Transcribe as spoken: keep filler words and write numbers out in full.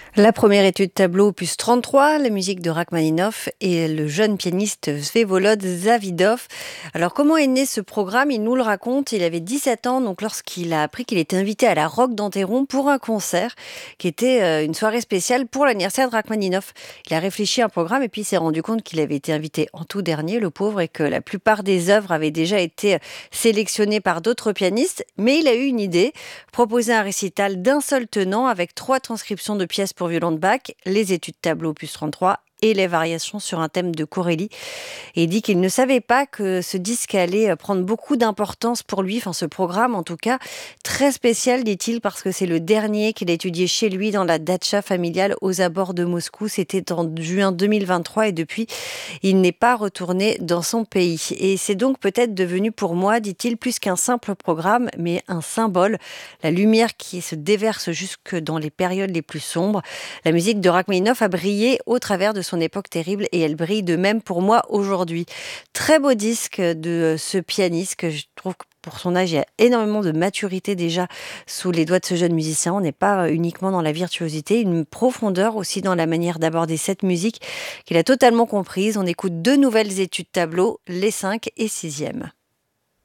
La première étude tableau opus trente-trois, la musique de Rachmaninoff et le jeune pianiste Vsevolod Zavidov. Alors comment est né ce programme? Il nous le raconte, il avait dix-sept ans, donc lorsqu'il a appris qu'il était invité à la Roque d'Anteron pour un concert, qui était euh, une soirée spéciale pour l'anniversaire de Rachmaninoff. Il a réfléchi à un programme et puis il s'est rendu compte qu'il avait été invité en tout dernier, le pauvre, et que la plupart des œuvres avaient déjà été sélectionnées par d'autres pianistes. Mais il a eu une idée, proposer un récital d'un seul tenant avec trois transcriptions de pièces pour violon de Bach, les études tableau opus trente-trois et les variations sur un thème de Corelli. Et il dit qu'il ne savait pas que ce disque allait prendre beaucoup d'importance pour lui, enfin ce programme en tout cas, très spécial dit-il, parce que c'est le dernier qu'il a étudié chez lui dans la datcha familiale aux abords de Moscou. C'était en juin deux mille vingt-trois et depuis, il n'est pas retourné dans son pays. Et c'est donc peut-être devenu pour moi, dit-il, plus qu'un simple programme, mais un symbole. La lumière qui se déverse jusque dans les périodes les plus sombres. La musique de Rachmaninoff a brillé au travers de son époque terrible et elle brille de même pour moi aujourd'hui. Très beau disque de ce pianiste que je trouve que pour son âge, il y a énormément de maturité déjà sous les doigts de ce jeune musicien. On n'est pas uniquement dans la virtuosité, une profondeur aussi dans la manière d'aborder cette musique qu'il a totalement comprise. On écoute deux nouvelles études tableau, les cinq et sixième.